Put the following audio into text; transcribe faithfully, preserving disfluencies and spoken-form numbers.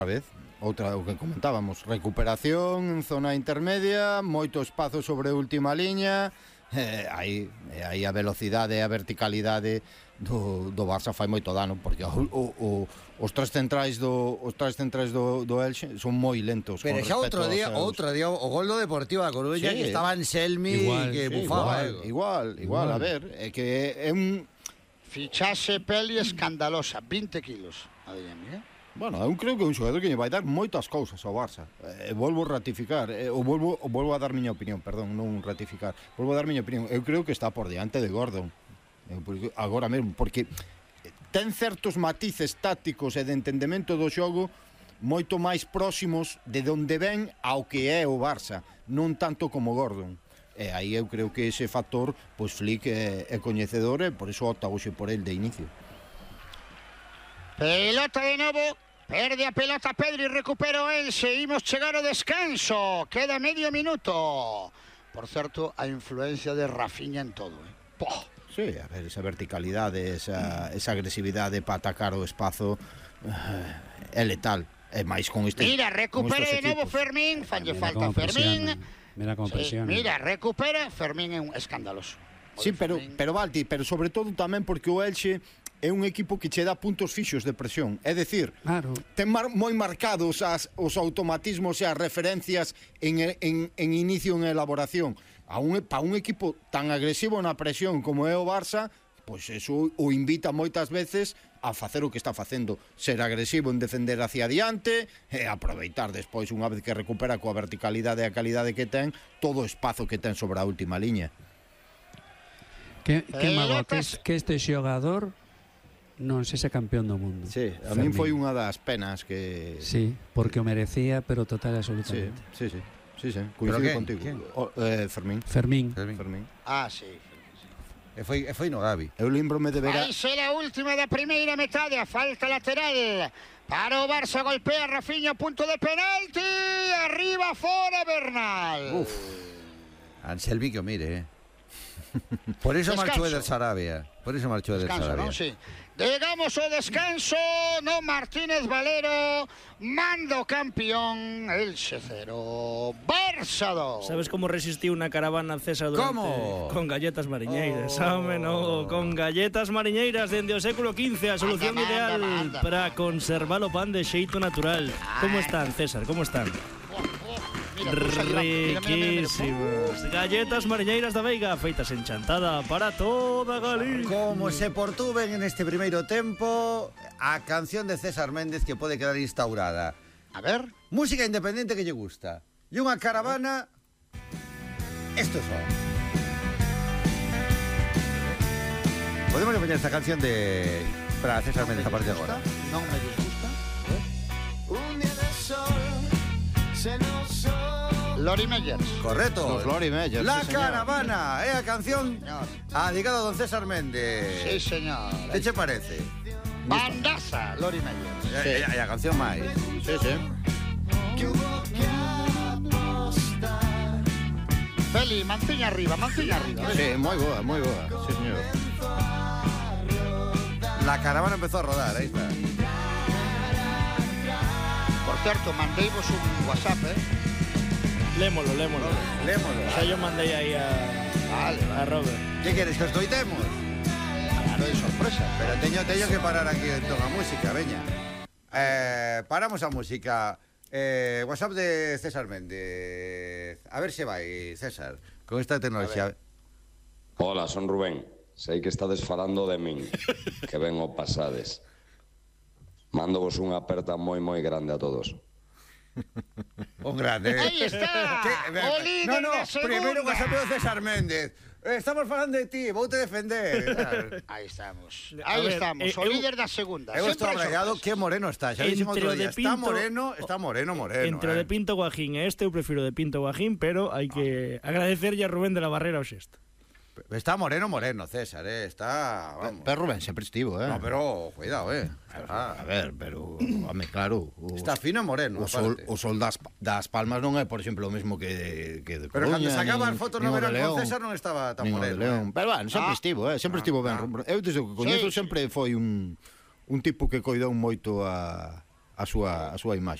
A vez, outra o que comentábamos, recuperación, zona intermedia, moito espazo sobre a última liña, eh, aí, eh, aí a velocidade e a verticalidade do, do Barça fai moito dano, porque o, o, o, os tres centrais do os tres centrais do, do Elxe son moi lentos. Pero xa outro día, seus... outro día o gol do Deportivo da Coruña, sí, que estaba en Selmi igual, que sí, bufaba. Igual, igual, igual, a ver, é que é un... Fichaxe Peli escandalosa, vinte kilos, adíame, eh? Bueno, eu creo que é un xogador que lle vai dar moitas cousas ao Barça. Eh, volvo a ratificar, eh, ou volvo, ou volvo a dar miña opinión, perdón, non ratificar. Volvo a dar miña opinión. Eu creo que está por diante de Gordon. Eu, agora mesmo, porque ten certos matices tácticos e de entendemento do xogo moito máis próximos de onde ven ao que é o Barça, non tanto como Gordon. E aí eu creo que ese factor, pois Flick é, é coñecedor e por iso opta hoxe por el de inicio. Pelota de novo, perde a pelota Pedri, recupera o Elxe, imos chegar ao descanso, queda medio minuto. Por certo, a influencia de Rafinha en todo, eh? Poh. Sí, a ver, esa verticalidade, esa, esa agresividade para atacar o espazo uh, é letal. É máis con este. Mira, recupera de novo Fermín, falle falta Fermín. Mira como presiona. Sí, mira, recupera, Fermín é un escandaloso. Sí, pero, pero Valti, pero sobre todo tamén porque o Elxe é un equipo que che dá puntos fixos de presión. É dicir, claro, ten mar, moi marcados as, os automatismos e as referencias en, en, en inicio en elaboración. A un, para un equipo tan agresivo na presión como é o Barça, pois eso o invita moitas veces a facer o que está facendo, ser agresivo en defender hacia adiante e aproveitar despois, unha vez que recupera coa verticalidade e a calidade que ten, todo o espazo que ten sobre a última liña. Que, que mago, que, que este xogador non sexa campeón do mundo. Sí, a min foi unha das penas que... Sí, porque o merecía, pero total absolutamente. Sí, sí, sí, sí, sí. Coincido contigo. O, eh, Fermín. Fermín. Fermín. Fermín. Ah, sí. E foi, e foi no Gavi. Eu lembrome de ver a... Aí será a última da primeira metade, a falta lateral. Para o Barça, golpea Rafinha, punto de penalti. Arriba, fora, Bernal. Uf. Anselmi que o mire, eh. Por eso marchou Eder Sarabia. Por eso marchou Eder Sarabia. ¿No? Sí. Llegamos ao descanso, no Martínez Valero, mando campeón, Elxe cero, Barça dos. ¿Sabes cómo resistió una caravana César durante... ¿Cómo? Con galletas mariñeiras, oh. ¿sabe? No, con galletas mariñeiras dende o século quince, a solución anda, ideal anda, anda. para conservar o pan de xeito natural. ¿Cómo están, César? ¿Cómo están? Riquísimas galletas mariñeiras da Veiga, feitas en chantada para toda Galicia. Como se portuven en este primeiro tempo, a canción de César Méndez que pode quedar instaurada. A ver, música independente que lle gusta. E unha caravana. Esto son. Podemos poñer esta canción de para César Méndez a partir de agora. Non me disgusta. Un día de sol se nos Lori Meyers. Correcto. Los Lori Meyers. La sí, caravana é a canción Señor. dedicada a don César Méndez. Sí, señor. Que che parece? Bandaza, Lori Meyers. E sí. a canción máis. Sí, sí. que hubo que apostar. Feli, manciña arriba, manciña arriba. Sí, moi boa, moi boa. Sí, señor. La caravana empezó a rodar, aí está. Por certo, mandeivos un WhatsApp, eh? Lémolo, lémolo. Lémolo. Xa yo mandei aí a, Vale, a Robert. Que queres que os coitemos? claro, de sorpresa. Pero teño, teño que parar aquí entón a música, veña. Eh, paramos a música. Eh, WhatsApp de César Méndez. A ver se vai, César, con esta tecnoloxía. Hola, son Rubén. Sei que estades falando de min, que ben o pasades. Mándovos unha aperta moi moi grande a todos. Un grande. Aí está, que, o líder no, no, da segunda. primeiro WhatsApp de César Méndez. Estamos falando de ti, vou te defender. Aí estamos. A Aí ver, estamos, eh, o eu- líder da segunda. Eu estou Sempre hai abraiado, sorpresas. que moreno está. Xa dixen Entre outro o de día. Está Pinto- moreno, está moreno, moreno. Entre o eh. de Pinto Guajín e este eu prefiro de Pinto Guajín, pero hai que agradecerlle a Rubén de la Barrera o xesto. Está moreno, moreno, César, eh. Está, vamos. Pero Rubén sempre estivo, eh. No, pero, cuidado, eh. A ver, pero, home, claro, o, Está fino e moreno, o sol, aparte. o sol das, das Palmas non é, por exemplo, o mesmo que, que de Pero cando Coruña, sacaba nin- as fotos nin no o de verán León, con César non estaba tan nin o de moreno. León. eh. Pero bueno, sempre Ah. estivo, eh, sempre Ah, estivo ben. ah. Eu desde que coñezo Sí, sempre foi un un tipo que coidou moito a a súa, a súa imaxe.